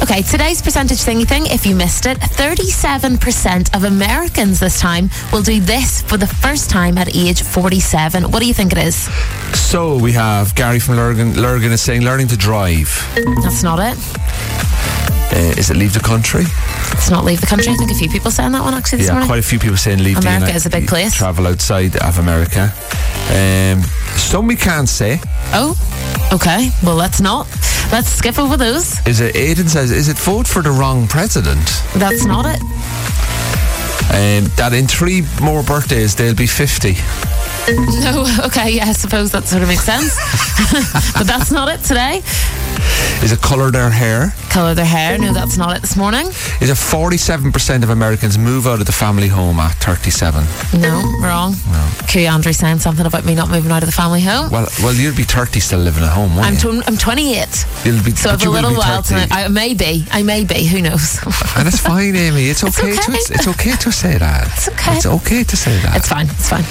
Okay, today's percentage thingy thing, if you missed it, 37% of Americans this time will do this for the first time at age 47. What do you think it is? So we have Gary from Lurgan is saying learning to drive. That's not it. Is it leave the country? It's not leave the country. I think a few people saying that one actually this morning. Quite a few people saying leave America is a big place. Travel outside of America. Some we can't say. Oh, okay. Well, let's not. Let's skip over those. Is it, Aidan says, is it vote for the wrong president? That's not it. That in 3 more birthdays they'll be 50. No, okay, yeah, I suppose that sort of makes sense. But that's not it today. Is it colour their hair? Colour their hair? No, that's not it this morning. Is it 47% of Americans move out of the family home at 37? No, wrong. No. Q Andrew saying something about me not moving out of the family home. Well, you'll be 30 still living at home, won't you? I'm 28. You'll be, so I have a little while to... I may be, who knows? And it's fine, Amy. It's okay. It's okay to say that. It's okay. It's okay to say that. It's fine.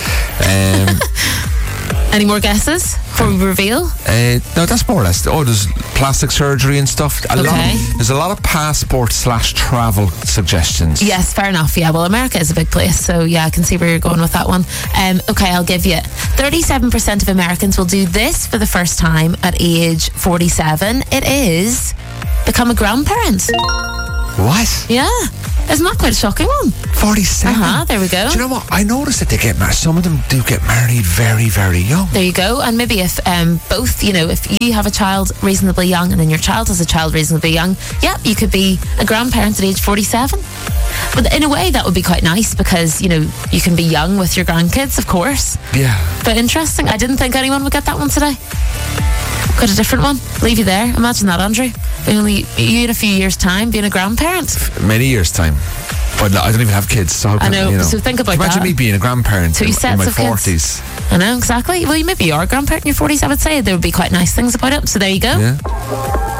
Any more guesses before we reveal? No, that's more or less. Oh, there's plastic surgery and stuff. There's a lot of passport/travel suggestions. Yes, fair enough. Yeah, well, America is a big place, so yeah, I can see where you're going with that one. Okay, I'll give you 37% of Americans will do this for the first time at age 47. It is become a grandparent. What? Yeah. Isn't that quite a shocking one? 47? There we go. Do you know what? I noticed that they get married. Some of them do get married very, very young. There you go. And maybe if both, if you have a child reasonably young and then your child has a child reasonably young, you could be a grandparent at age 47. But in a way, that would be quite nice because, you can be young with your grandkids, of course. Yeah. But interesting. I didn't think anyone would get that one today. Got a different one. Leave you there. Imagine that, Andrew. You in a few years' time being a grandparent. Many years' time. But I don't even have kids. So I know. So think about that. Imagine me being a grandparent in my 40s. Kids. I know, exactly. Well, you maybe are a grandparent in your 40s, I would say. There would be quite nice things about it. So there you go. Yeah.